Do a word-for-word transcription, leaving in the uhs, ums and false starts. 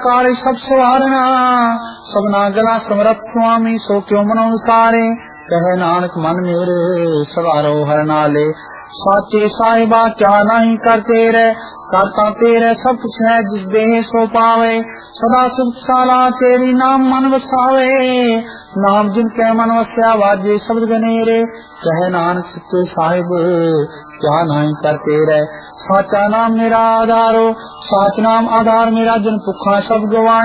ਕਾਰ ਸਭ ਸਵਾਰਨਾ, ਸਭਨਾ ਗਲਾ ਸਮਰੱਥ ਸੁਆਮੀ ਸੋ ਕਿਉ ਮਨੋ ਵਿਸਾਰੇ। ਕਹੈ ਨਾਨਕ ਮਨ ਮੇਰੇ ਸਵਾਰੋ ਹਰ ਨਾਲੇ, ਸਾਚੇ ਸਾਹਿਬਾ ਕਿਆ ਨਹੀਂ ਕਰ ਤੇਰੇ। ਕਰਤਾ ਤੇਰੇ ਸਭ ਕੁਛ ਹੈ ਜਿਸ ਦੇਹ ਸੋ ਪਾਵੇ, ਸਦਾ ਸੁਖ ਸਾਲਾ ਤੇਰੀ ਨਾਮ ਮਨ ਵਸਾਵੇ। ਨਾਮ ਜਿਨ ਕੈ ਮਨ ਵਸਿਆ ਵਾਜੇ ਸ਼ਬਦ ਗਨੇਰੇ। ਕਹੈ ਨਾਨਕ ਸੱਚੇ ਸਾਹਿਬ ਕਿਆ ਨਹੀਂ ਕਰ ਤੇਰੇ। ਸਾਚਾ ਨਾਮ ਮੇਰਾ ਆਧਾਰੋ, ਸਾਚ ਨਾਮ ਆਧਾਰ ਮੇਰਾ, ਜਿਨ ਭੁੱਖਾ ਸਭ ਗਵਾਏ।